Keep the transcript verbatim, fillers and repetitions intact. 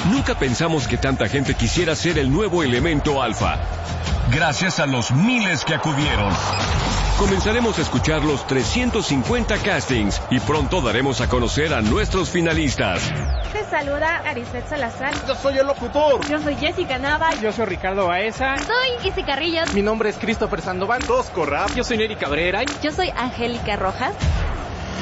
Nunca pensamos que tanta gente quisiera ser el nuevo elemento alfa. Gracias a los miles que acudieron. Comenzaremos a escuchar los trescientos cincuenta castings y pronto daremos a conocer a nuestros finalistas. Te saluda Arisbeth Salazar. Yo soy el locutor. Yo soy Jessica Nava. Yo soy Ricardo Baeza. Soy Isi Carrillo. Mi nombre es Christopher Sandoval. Tosco Rap. Yo soy Neri Cabrera. Yo soy Angélica Rojas.